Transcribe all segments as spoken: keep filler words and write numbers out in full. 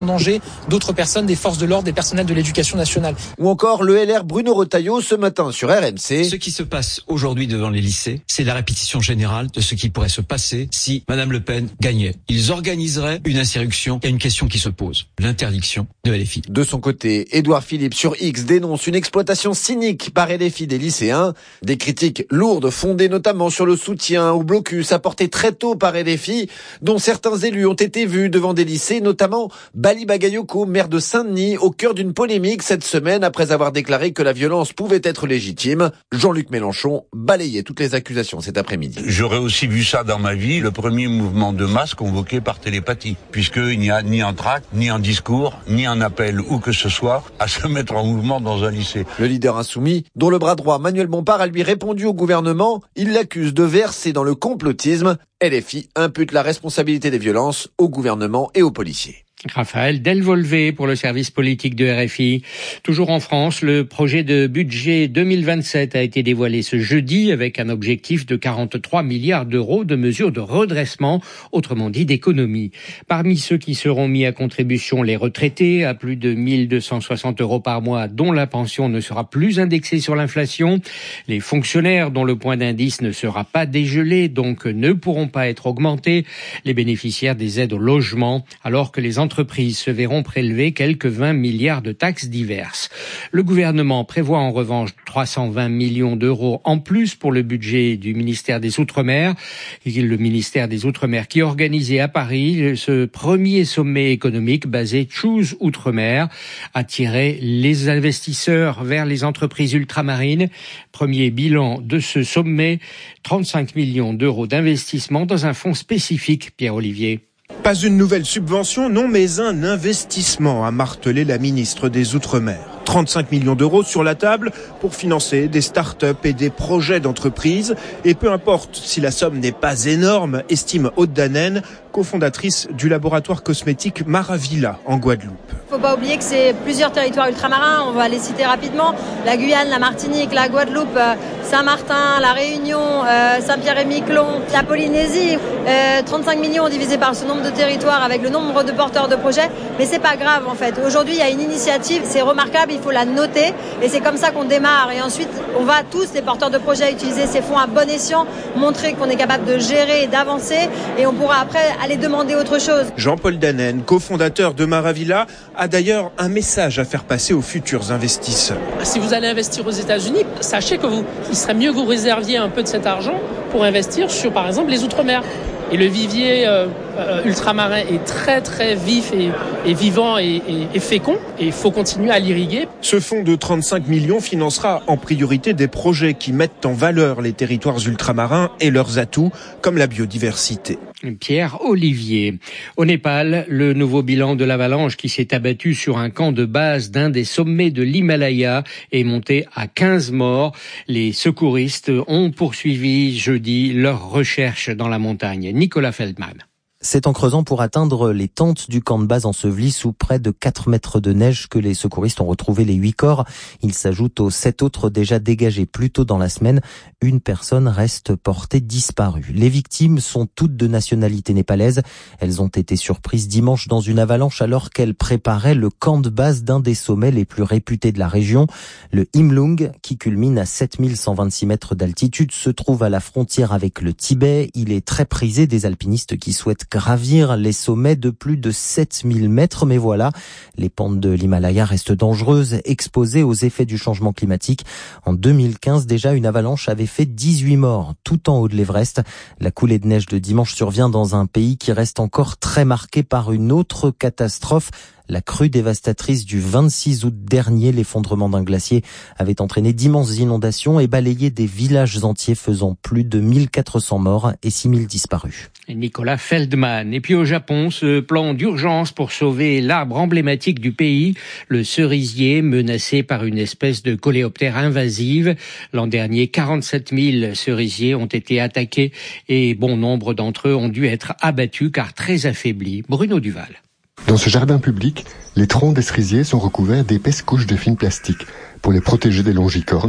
en danger d'autres personnes, des forces de l'ordre, des personnels de l'éducation nationale. Ou encore le L R Bruno Retailleau ce matin sur R M C. Ce qui se passe aujourd'hui devant les lycées, c'est la répétition générale de ce qui pourrait se passer si Madame Le Pen gagnait. Ils organiseraient une insurrection. Il y a une question qui se pose, l'interdiction de L F I. De son côté, Édouard Philippe sur X dénonce une exploitation cynique par L F I des lycéens. Des critiques lourdes fondées notamment sur le soutien au blocus apporté très tôt par L F I, dont certains élus ont été vus devant des lycées, notamment Bali Bagayoko, maire de Saint-Denis, au cœur d'une polémique cette semaine après avoir déclaré que la violence pouvait être légitime. Jean-Luc Mélenchon balayait toutes les accusations cet après-midi. J'aurais aussi vu ça dans ma vie, le premier mouvement de masse convoqué par télépathie, puisqu'il n'y a ni un tract, ni un discours, ni un appel ou que ce soit à se mettre en mouvement dans un lycée. Le leader insoumis, dont le bras droit Manuel Bompard a lui répondu au gouvernement, il l'accuse de verser dans le complotisme. L F I impute la responsabilité des violences au gouvernement et aux policiers. Raphaël Delvolvé pour le service politique de R F I. Toujours en France, le projet de budget deux mille vingt-sept a été dévoilé ce jeudi avec un objectif de quarante-trois milliards d'euros de mesures de redressement, autrement dit d'économie. Parmi ceux qui seront mis à contribution, les retraités à plus de mille deux cent soixante euros par mois dont la pension ne sera plus indexée sur l'inflation, les fonctionnaires dont le point d'indice ne sera pas dégelé, donc ne pourront pas être augmentés, les bénéficiaires des aides au logement, alors que les entreprises entreprises se verront prélever quelques vingt milliards de taxes diverses. Le gouvernement prévoit en revanche trois cent vingt millions d'euros en plus pour le budget du ministère des Outre-mer. Le ministère des Outre-mer qui organisait à Paris ce premier sommet économique basé Choose Outre-mer, attirer les investisseurs vers les entreprises ultramarines. Premier bilan de ce sommet, trente-cinq millions d'euros d'investissement dans un fonds spécifique, Pierre-Olivier. Pas une nouvelle subvention, non, mais un investissement, a martelé la ministre des Outre-mer. trente-cinq millions d'euros sur la table pour financer des start-up et des projets d'entreprise. Et peu importe si la somme n'est pas énorme, estime Aude Danen, cofondatrice du laboratoire cosmétique Maravilla en Guadeloupe. Il ne faut pas oublier que c'est plusieurs territoires ultramarins, on va les citer rapidement. La Guyane, la Martinique, la Guadeloupe, Saint-Martin, la Réunion, euh, Saint-Pierre-et-Miquelon, la Polynésie. Euh, trente-cinq millions divisé par ce nombre de territoires avec le nombre de porteurs de projets. Mais c'est pas grave en fait. Aujourd'hui, il y a une initiative, c'est remarquable, il faut la noter. Et c'est comme ça qu'on démarre. Et ensuite, on va tous, les porteurs de projets, utiliser ces fonds à bon escient, montrer qu'on est capable de gérer et d'avancer. Et on pourra après aller demander autre chose. Jean-Paul Danen, cofondateur de Maravilla, a d'ailleurs un message à faire passer aux futurs investisseurs. Si vous allez investir aux États-Unis, sachez que vous, il serait mieux que vous réserviez un peu de cet argent pour investir sur, par exemple, les Outre-mer. Et le vivier euh, euh, ultramarin est très très vif et, et vivant et, et, et fécond. Et il faut continuer à l'irriguer. Ce fonds de trente-cinq millions financera en priorité des projets qui mettent en valeur les territoires ultramarins et leurs atouts, comme la biodiversité. Pierre Olivier. Au Népal, le nouveau bilan de l'avalanche qui s'est abattu sur un camp de base d'un des sommets de l'Himalaya est monté à quinze morts. Les secouristes ont poursuivi jeudi leurs recherches dans la montagne. Nicolas Feldman. C'est en creusant pour atteindre les tentes du camp de base enseveli sous près de quatre mètres de neige que les secouristes ont retrouvé les huit corps. Ils s'ajoutent aux sept autres déjà dégagés plus tôt dans la semaine. Une personne reste portée disparue. Les victimes sont toutes de nationalité népalaise. Elles ont été surprises dimanche dans une avalanche alors qu'elles préparaient le camp de base d'un des sommets les plus réputés de la région. Le Himlung, qui culmine à sept mille cent vingt-six mètres d'altitude, se trouve à la frontière avec le Tibet. Il est très prisé des alpinistes qui souhaitent gravir les sommets de plus de sept mille mètres. Mais voilà, les pentes de l'Himalaya restent dangereuses, exposées aux effets du changement climatique. En deux mille quinze, déjà, une avalanche avait fait dix-huit morts tout en haut de l'Everest. La coulée de neige de dimanche survient dans un pays qui reste encore très marqué par une autre catastrophe. La crue dévastatrice du vingt-six août dernier, l'effondrement d'un glacier avait entraîné d'immenses inondations et balayé des villages entiers, faisant plus de mille quatre cents morts et six mille disparus. Nicolas Feldman. Et puis au Japon, ce plan d'urgence pour sauver l'arbre emblématique du pays, le cerisier, menacé par une espèce de coléoptère invasive. L'an dernier, quarante-sept mille cerisiers ont été attaqués et bon nombre d'entre eux ont dû être abattus car très affaiblis. Bruno Duval. Dans ce jardin public, les troncs des cerisiers sont recouverts d'épaisses couches de film plastique pour les protéger des longicornes,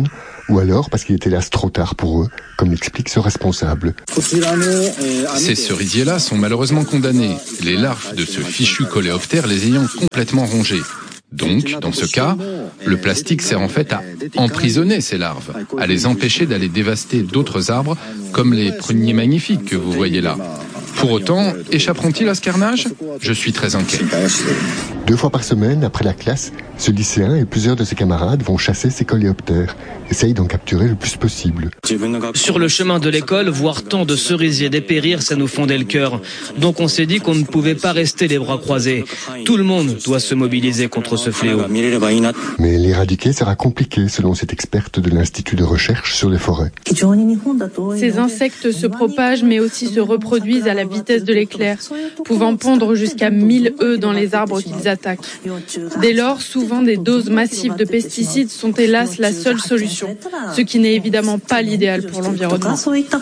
ou alors parce qu'il était hélas trop tard pour eux, comme l'explique ce responsable. Ces cerisiers-là sont malheureusement condamnés, les larves de ce fichu coléoptère les ayant complètement rongés. Donc, dans ce cas, le plastique sert en fait à emprisonner ces larves, à les empêcher d'aller dévaster d'autres arbres, comme les pruniers magnifiques que vous voyez là. Pour autant, échapperont-ils à ce carnage ? Je suis très inquiet. Deux fois par semaine, après la classe, ce lycéen et plusieurs de ses camarades vont chasser ces coléoptères, essayent d'en capturer le plus possible. Sur le chemin de l'école, voir tant de cerisiers dépérir, ça nous fondait le cœur. Donc on s'est dit qu'on ne pouvait pas rester les bras croisés. Tout le monde doit se mobiliser contre ce fléau. Mais l'éradiquer sera compliqué, selon cette experte de l'Institut de recherche sur les forêts. Ces insectes se propagent mais aussi se reproduisent à la vitesse de l'éclair, pouvant pondre jusqu'à mille œufs dans les arbres qu'ils attaquent. Dès lors, souvent des doses massives de pesticides sont hélas la seule solution, ce qui n'est évidemment pas l'idéal pour l'environnement.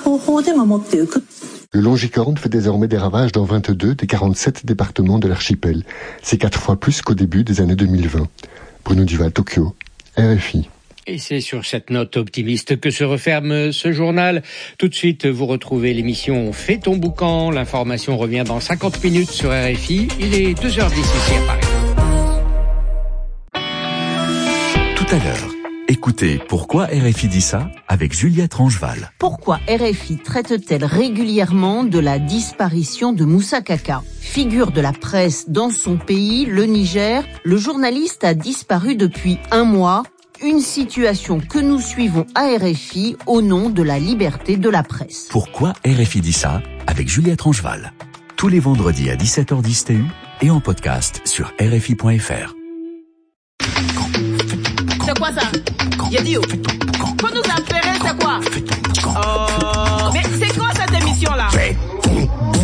Le longicorne fait désormais des ravages dans vingt-deux des quarante-sept départements de l'archipel. C'est quatre fois plus qu'au début des années deux mille vingt. Bruno Duval, Tokyo, R F I. Et c'est sur cette note optimiste que se referme ce journal. Tout de suite, vous retrouvez l'émission Fais ton boucan. L'information revient dans cinquante minutes sur R F I. Il est deux heures dix ici à Paris. Tout à l'heure, écoutez Pourquoi R F I dit ça avec Juliette Rangeval. Pourquoi R F I traite-t-elle régulièrement de la disparition de Moussa Kaka ? Figure de la presse dans son pays, le Niger, le journaliste a disparu depuis un mois. Une situation que nous suivons à R F I au nom de la liberté de la presse. Pourquoi R F I dit ça avec Juliette Rangeval. Tous les vendredis à dix-sept heures dix T U et en podcast sur R F I point F R. C'est quoi ça? Yadio. Faut nous appeler, c'est quoi? Oh, mais c'est quoi cette émission-là?